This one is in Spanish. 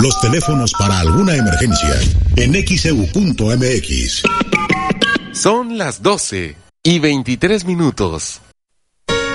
Los teléfonos para alguna emergencia en xeu.mx. Son las 12:23.